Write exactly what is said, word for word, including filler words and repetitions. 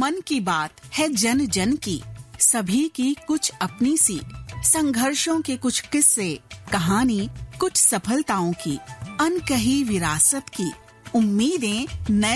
मन की बात है जन जन की, सभी की कुछ अपनी सी, संघर्षों के कुछ किस्से, कहानी कुछ सफलताओं की, अनकही विरासत की, उम्मीदें नए